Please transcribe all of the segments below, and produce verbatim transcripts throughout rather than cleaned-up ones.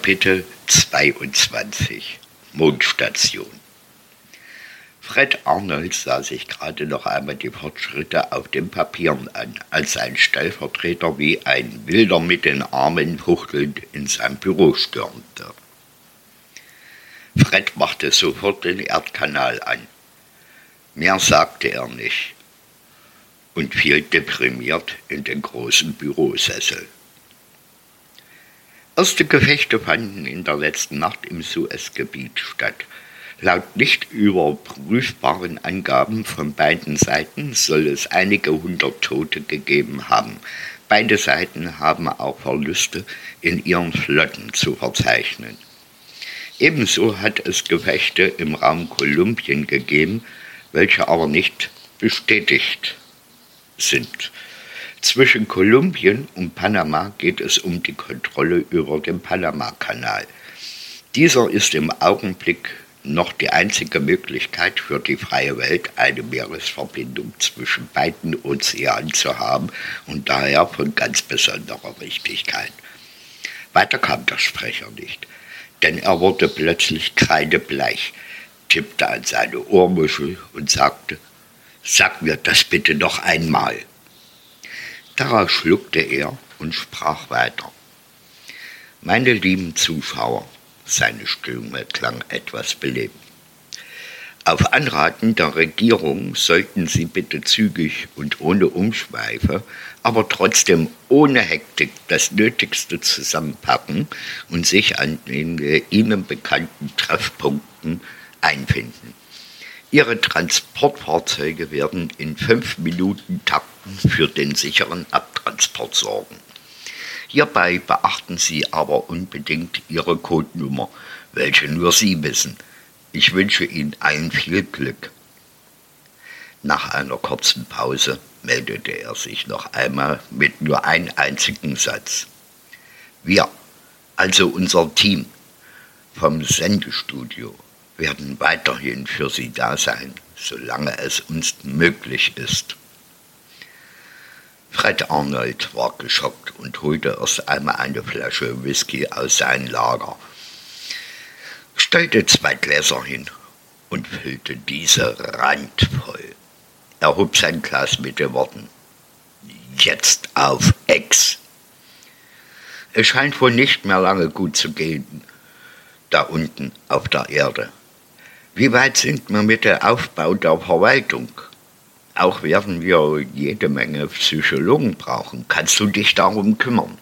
Kapitel zweiundzwanzig Mondstation. Fred Arnold sah sich gerade noch einmal die Fortschritte auf den Papieren an, als sein Stellvertreter wie ein Wilder mit den Armen fuchtelnd in sein Büro stürmte. Fred machte sofort den Erdkanal an. Mehr sagte er nicht und fiel deprimiert in den großen Bürosessel. Erste Gefechte fanden in der letzten Nacht im Suezgebiet statt. Laut nicht überprüfbaren Angaben von beiden Seiten soll es einige hundert Tote gegeben haben. Beide Seiten haben auch Verluste in ihren Flotten zu verzeichnen. Ebenso hat es Gefechte im Raum Kolumbien gegeben, welche aber nicht bestätigt sind. Zwischen Kolumbien und Panama geht es um die Kontrolle über den Panama-Kanal. Dieser ist im Augenblick noch die einzige Möglichkeit für die freie Welt, eine Meeresverbindung zwischen beiden Ozeanen zu haben und daher von ganz besonderer Wichtigkeit. Weiter kam der Sprecher nicht, denn er wurde plötzlich kreidebleich, tippte an seine Ohrmuschel und sagte: »Sag mir das bitte noch einmal.« Darauf schluckte er und sprach weiter. »Meine lieben Zuschauer«, seine Stimme klang etwas belebt, »auf Anraten der Regierung sollten Sie bitte zügig und ohne Umschweife, aber trotzdem ohne Hektik das Nötigste zusammenpacken und sich an den äh, Ihnen bekannten Treffpunkten einfinden. Ihre Transportfahrzeuge werden in fünf Minuten Takten für den sicheren Abtransport sorgen. Hierbei beachten Sie aber unbedingt Ihre Codenummer, welche nur Sie wissen. Ich wünsche Ihnen allen viel Glück.« Nach einer kurzen Pause meldete er sich noch einmal mit nur einem einzigen Satz. »Wir, also unser Team vom Sendestudio, werden weiterhin für Sie da sein, solange es uns möglich ist.« Fred Arnold war geschockt und holte erst einmal eine Flasche Whisky aus seinem Lager, stellte zwei Gläser hin und füllte diese randvoll. Er hob sein Glas mit den Worten: »Jetzt auf Ex!« Es scheint wohl nicht mehr lange gut zu gehen, da unten auf der Erde. Wie weit sind wir mit dem Aufbau der Verwaltung? Auch werden wir jede Menge Psychologen brauchen. Kannst du dich darum kümmern?«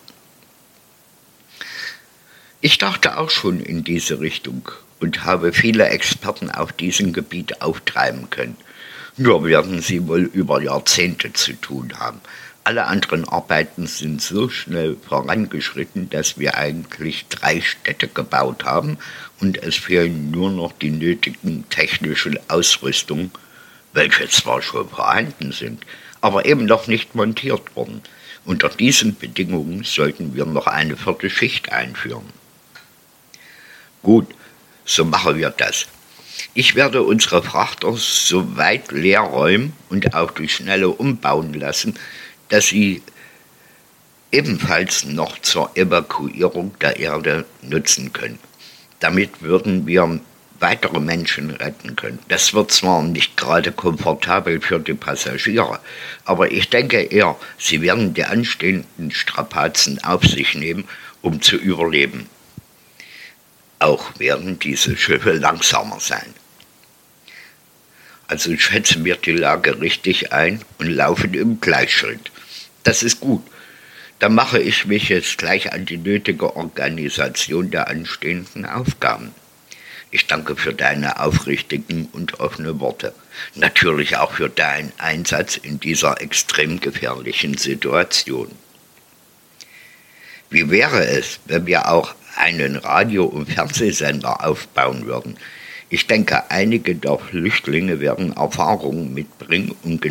Ich dachte auch schon in diese Richtung und habe viele Experten auf diesem Gebiet auftreiben können. Nur werden sie wohl über Jahrzehnte zu tun haben. Alle anderen Arbeiten sind so schnell vorangeschritten, dass wir eigentlich drei Städte gebaut haben und es fehlen nur noch die nötigen technischen Ausrüstungen, welche zwar schon vorhanden sind, aber eben noch nicht montiert wurden. Unter diesen Bedingungen sollten wir noch eine vierte Schicht einführen. Gut, so machen wir das. Ich werde unsere Frachter so weit leer räumen und auf die Schnelle umbauen lassen, dass sie ebenfalls noch zur Evakuierung der Erde nutzen können. Damit würden wir weitere Menschen retten können. Das wird zwar nicht gerade komfortabel für die Passagiere, aber ich denke eher, sie werden die anstehenden Strapazen auf sich nehmen, um zu überleben. Auch werden diese Schiffe langsamer sein. Also schätzen wir die Lage richtig ein und laufen im Gleichschritt. Das ist gut. Dann mache ich mich jetzt gleich an die nötige Organisation der anstehenden Aufgaben. Ich danke für deine aufrichtigen und offenen Worte. Natürlich auch für deinen Einsatz in dieser extrem gefährlichen Situation. Wie wäre es, wenn wir auch einen Radio- und Fernsehsender aufbauen würden? Ich denke, einige der Flüchtlinge werden Erfahrungen mitbringen und